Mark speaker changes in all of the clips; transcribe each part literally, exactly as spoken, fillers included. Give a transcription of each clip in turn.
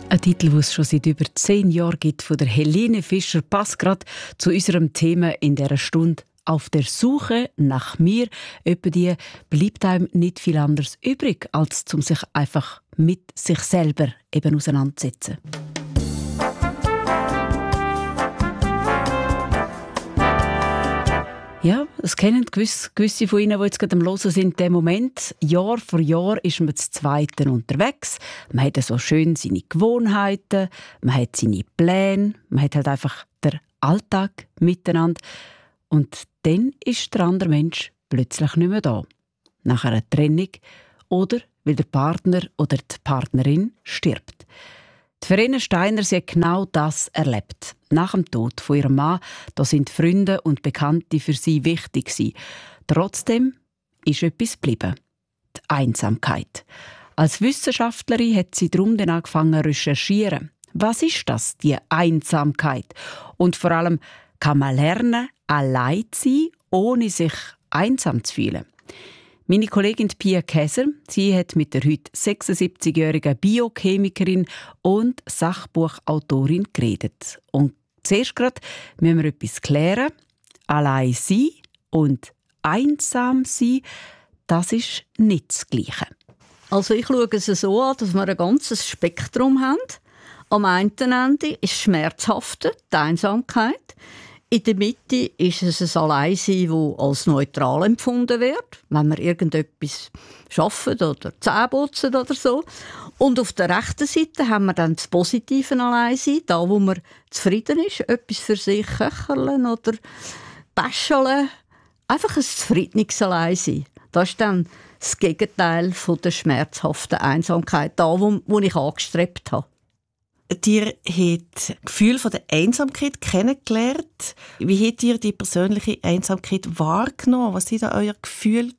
Speaker 1: Ein Titel, den es schon seit über zehn Jahren gibt, von der Helene Fischer, passt gerade zu unserem Thema in dieser Stunde. Auf der Suche nach mir, etwa die, bleibt einem nicht viel anderes übrig, als um sich einfach mit sich selber eben auseinanderzusetzen. Ja, das kennen gewisse, gewisse von Ihnen, die jetzt gerade am Hören sind, den Moment. Jahr für Jahr ist man zu Zweiten unterwegs. Man hat so schön seine Gewohnheiten, man hat seine Pläne, man hat halt einfach den Alltag miteinander. Und dann ist der andere Mensch plötzlich nicht mehr da. Nach einer Trennung oder weil der Partner oder die Partnerin stirbt. Die Verena Steiner, sie hat genau das erlebt. Nach dem Tod von ihrem Mann, da sind Freunde und Bekannte für sie wichtig gewesen. Trotzdem ist etwas geblieben: die Einsamkeit. Als Wissenschaftlerin hat sie darum dann angefangen zu recherchieren. Was ist das, die Einsamkeit? Und vor allem, kann man lernen, allein zu sein, ohne sich einsam zu fühlen? Meine Kollegin Pia Käser, sie hat mit der heute sechsundsiebzigjährigen Biochemikerin und Sachbuchautorin geredet. Und zuerst gerade müssen wir etwas klären. Allein sein und einsam sein, das ist nicht das Gleiche.
Speaker 2: Also ich schaue es so an, dass wir ein ganzes Spektrum haben. Am einen Ende ist das Schmerzhafte, die Einsamkeit. In der Mitte ist es ein Alleinsein, das als neutral empfunden wird, wenn man irgendetwas arbeitet oder Zähne putzen oder so. Und auf der rechten Seite haben wir dann das positive Alleinsein, da wo man zufrieden ist, etwas für sich köcheln oder bäscheln. Einfach ein zufriedenes Alleinsein. Das ist dann das Gegenteil von der schmerzhaften Einsamkeit, da wo, wo ich angestrebt habe.
Speaker 3: Ihr habt das Gefühl von der Einsamkeit kennengelernt. Wie habt ihr die persönliche Einsamkeit wahrgenommen? Was war da euer Gefühl?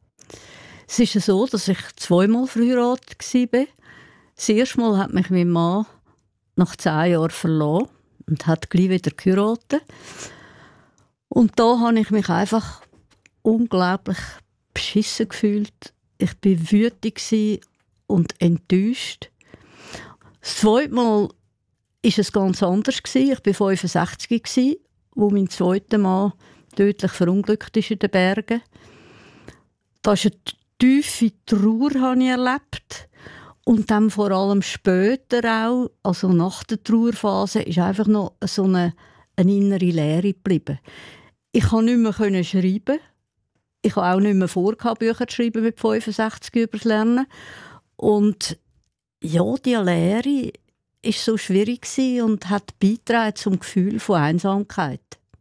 Speaker 2: Es ist so, dass ich zweimal verheiratet war. Das erste Mal hat mich mein Mann nach zehn Jahren verloren und hat gleich wieder geheiratet. Und da habe ich mich einfach unglaublich beschissen gefühlt. Ich war wütend und enttäuscht. Das zweite Mal war es ganz anders. Ich war fünfundsechzig, als mein zweiter Mann tödlich verunglückt ist in den Bergen. Das ist eine tiefe Trauer, habe ich erlebt. Und dann vor allem später auch, also nach der Trauerphase, ist einfach noch so eine, eine innere Leere geblieben. Ich konnte nicht mehr schreiben. Ich habe auch nicht mehr vor, Bücher zu schreiben mit fünfundsechzig über das Lernen. Und ja, die Lehre war so schwierig und hat beigetragen zum Gefühl von Einsamkeit.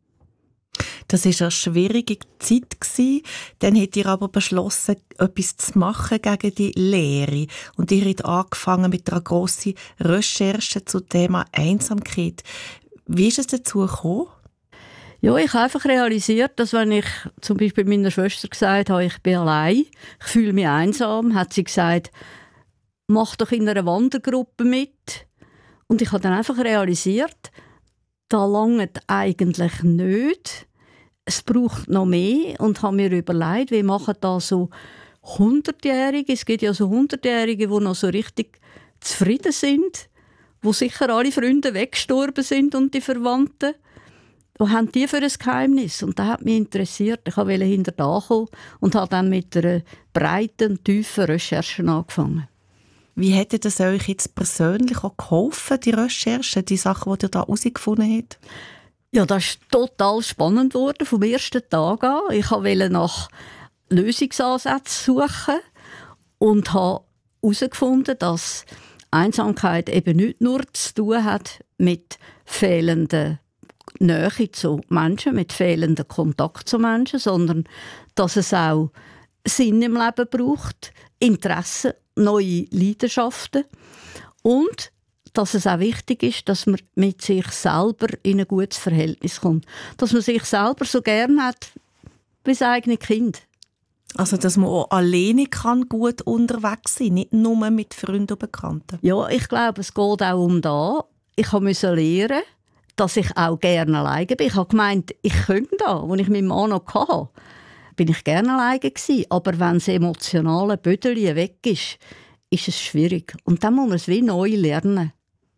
Speaker 3: Das war eine schwierige Zeit. Dann habt ihr aber beschlossen, etwas zu machen gegen die Lehre. Und ihr habt angefangen mit einer grossen Recherche zum Thema Einsamkeit. Wie ist es dazu gekommen?
Speaker 2: Ja, ich habe einfach realisiert, dass wenn ich zum Beispiel meiner Schwester gesagt habe, ich bin allein, ich fühle mich einsam, hat sie gesagt, mach doch in einer Wandergruppe mit. Und ich habe dann einfach realisiert, da langt eigentlich nicht. Es braucht noch mehr. Und habe mir überlegt, wie machen da so Hundertjährige, es gibt ja so Hundertjährige, die noch so richtig zufrieden sind, wo sicher alle Freunde weggestorben sind und die Verwandten. Was haben die für ein Geheimnis? Und das hat mich interessiert. Ich wollte hinter da kommen und habe dann mit einer breiten und tiefen Recherche angefangen.
Speaker 3: Wie hätte das euch jetzt persönlich auch geholfen, die Recherche, die Sachen, die ihr da herausgefunden habt?
Speaker 2: Ja, das ist total spannend geworden vom ersten Tag an. Ich wollte nach Lösungsansätzen suchen und habe herausgefunden, dass Einsamkeit eben nicht nur zu tun hat mit fehlender Nähe zu Menschen, mit fehlendem Kontakt zu Menschen, sondern dass es auch Sinn im Leben braucht, Interessen, neue Leidenschaften und dass es auch wichtig ist, dass man mit sich selber in ein gutes Verhältnis kommt. Dass man sich selber so gern hat wie das eigene Kind.
Speaker 3: Also, dass man auch alleine kann gut unterwegs sein, nicht nur mit Freunden und Bekannten.
Speaker 2: Ja, ich glaube, es geht auch um das. Ich musste lernen, dass ich auch gerne alleine bin. Ich habe gemeint, ich könnte da, als ich meinen Mann noch hatte, bin ich gerne alleine gewesen. Aber wenn das emotionale Bödeli weg ist, ist es schwierig. Und dann muss man es wie neu lernen.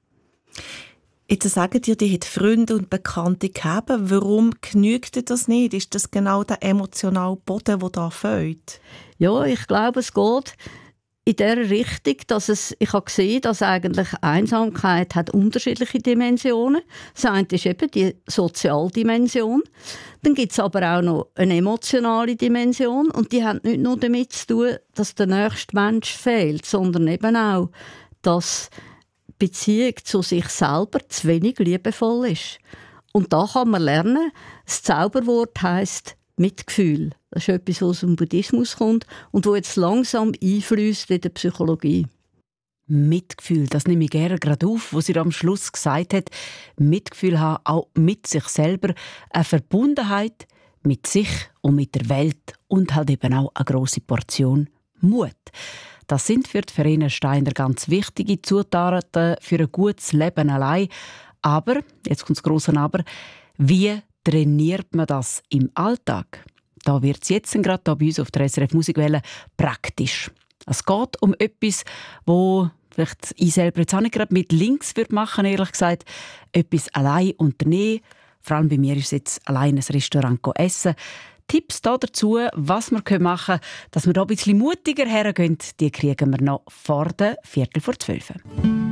Speaker 3: Jetzt sagen dir, die hat Freunde und Bekannte gehabt. Warum genügt dir das nicht? Ist das genau der emotionale Boden, der da fehlt?
Speaker 2: Ja, ich glaube, es geht in der Richtung, dass es, ich habe gesehen, dass eigentlich Einsamkeit hat unterschiedliche Dimensionen. Das eine ist eben die Sozialdimension. Dann gibt es aber auch noch eine emotionale Dimension und die hat nicht nur damit zu tun, dass der nächste Mensch fehlt, sondern eben auch, dass die Beziehung zu sich selber zu wenig liebevoll ist. Und da kann man lernen, das Zauberwort heisst Mitgefühl. Das ist etwas, was aus dem Buddhismus kommt und das jetzt langsam einfließt in die Psychologie.
Speaker 1: Mitgefühl, das nehme ich gerne gerade auf, was sie am Schluss gesagt hat. Mitgefühl haben, auch mit sich selber. Eine Verbundenheit mit sich und mit der Welt und halt eben auch eine grosse Portion Mut. Das sind für die Verena Steiner ganz wichtige Zutaten für ein gutes Leben allein. Aber, jetzt kommt das grosse Aber, wie trainiert man das im Alltag? Da wird es jetzt gerade bei uns auf der S R F Musikwelle praktisch. Es geht um etwas, wo vielleicht ich selber jetzt auch nicht gerade mit links würde machen, ehrlich gesagt. Etwas allein unternehmen. Vor allem bei mir ist es jetzt allein ein Restaurant essen. Tipps dazu, was wir machen können, dass wir da ein bisschen mutiger hergehen, die kriegen wir noch vor der Viertel vor zwölf.